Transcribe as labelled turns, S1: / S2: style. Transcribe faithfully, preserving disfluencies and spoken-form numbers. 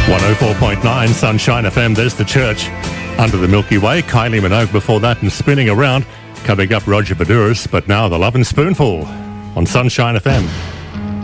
S1: one oh four point nine Sunshine F M, there's the church. Under the Milky Way, Kylie Minogue before that and Spinning Around. Coming up, Roger Badouris, but now the Love and Spoonful on Sunshine F M.